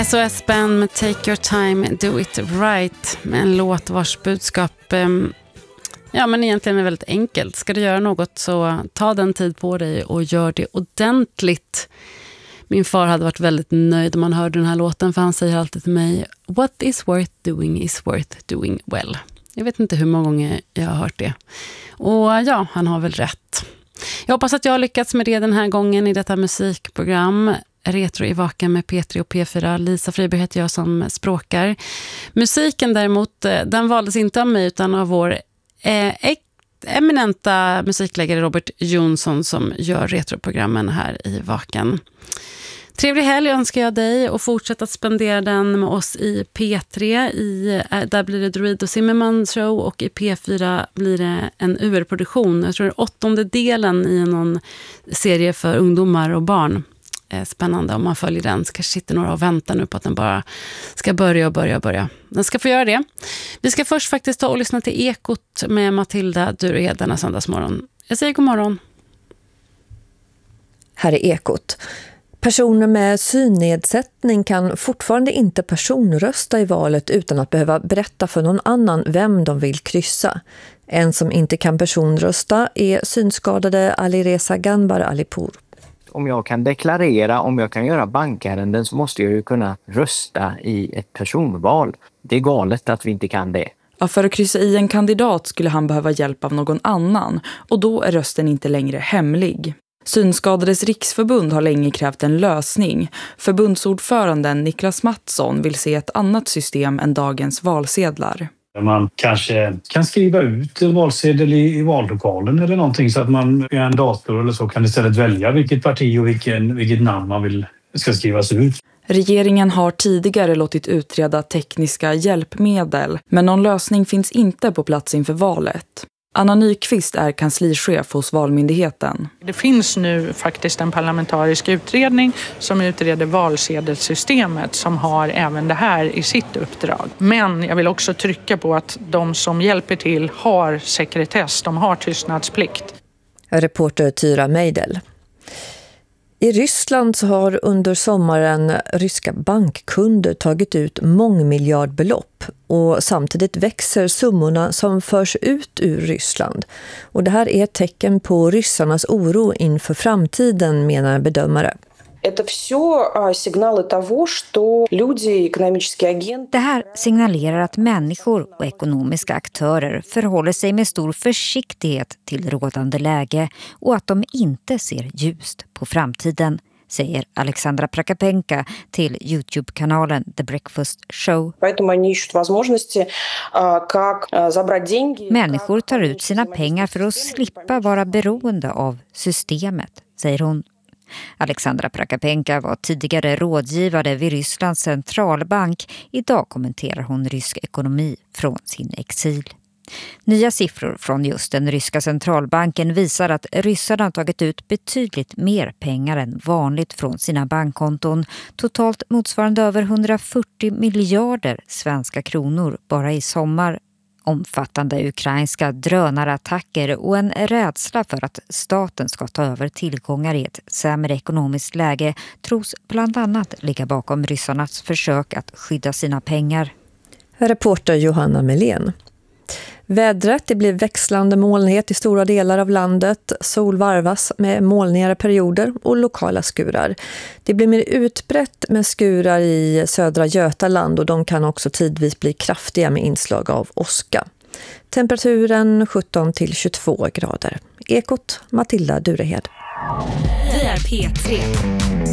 SOS Band med Take Your Time, Do It Right, med en låt vars budskap men egentligen är väldigt enkelt. Ska du göra något så ta den tid på dig och gör det ordentligt. Min far hade varit väldigt nöjd om han hörde den här låten, för han säger alltid till mig: What is worth doing is worth doing well. Jag vet inte hur många gånger jag har hört det. Och ja, han har väl rätt. Jag hoppas att jag har lyckats med det den här gången i detta musikprogram. Retro i Vaken med P3 och P4. Lisa Friberg heter jag som språkar. Musiken däremot, den valdes inte av mig utan av vår eminenta musikläggare Robert Jonsson, som gör retroprogrammen här i Vaken. Trevlig helg önskar jag dig, och fortsätt att spendera den med oss i P3. Där blir det Druid och Zimmerman show, och i P4 blir det en UR-produktion. Jag tror det är 8:e delen i någon serie för ungdomar och barn. Spännande om man följer den. Så kanske sitter några och väntar nu på att den bara ska börja. Den ska få göra det. Vi ska först faktiskt ta och lyssna till Ekot med Matilda Durehed denna söndagsmorgon. Jag säger god morgon. Här är Ekot. Personer med synnedsättning kan fortfarande inte personrösta i valet utan att behöva berätta för någon annan vem de vill kryssa. En som inte kan personrösta är synskadade Alireza Ganbar Alipur. Om jag kan deklarera, om jag kan göra bankärenden, så måste jag ju kunna rösta i ett personval. Det är galet att vi inte kan det. Ja, för att kryssa i en kandidat skulle han behöva hjälp av någon annan, och då är rösten inte längre hemlig. Synskadades riksförbund har länge krävt en lösning. Förbundsordföranden Niklas Mattsson vill se ett annat system än dagens valsedlar. Man kanske kan skriva ut valsedel i vallokalen eller någonting, så att man via en dator eller så kan istället välja vilket parti och vilket namn man vill ska skrivas ut. Regeringen har tidigare låtit utreda tekniska hjälpmedel, men någon lösning finns inte på plats inför valet. Anna Nyqvist är kanslichef hos Valmyndigheten. Det finns nu faktiskt en parlamentarisk utredning som utreder valsedelssystemet, som har även det här i sitt uppdrag. Men jag vill också trycka på att de som hjälper till har sekretess, de har tystnadsplikt. Reporter Tyra Meidel. I Ryssland så har under sommaren ryska bankkunder tagit ut mångmiljardbelopp, och samtidigt växer summorna som förs ut ur Ryssland. Och det här är ett tecken på ryssarnas oro inför framtiden, menar bedömare. Det här signalerar att människor och ekonomiska aktörer förhåller sig med stor försiktighet till rådande läge och att de inte ser ljust på framtiden, säger Alexandra Prakapenka till YouTube-kanalen The Breakfast Show. Människor tar ut sina pengar för att slippa vara beroende av systemet, säger hon. Alexandra Prakapenka var tidigare rådgivare vid Rysslands centralbank. Idag kommenterar hon rysk ekonomi från sin exil. Nya siffror från just den ryska centralbanken visar att ryssarna har tagit ut betydligt mer pengar än vanligt från sina bankkonton. Totalt motsvarande över 140 miljarder svenska kronor bara i sommar. Omfattande ukrainska drönarattacker och en rädsla för att staten ska ta över tillgångar i ett sämre ekonomiskt läge tros bland annat ligga bakom ryssarnas försök att skydda sina pengar. Reporter Johanna Melén. Vädret, det blir växlande molnighet i stora delar av landet. Sol varvas med molnigare perioder och lokala skurar. Det blir mer utbrett med skurar i södra Götaland, och de kan också tidvis bli kraftiga med inslag av åska. Temperaturen 17-22 grader. Ekot, Matilda Durehed. Vi är P3.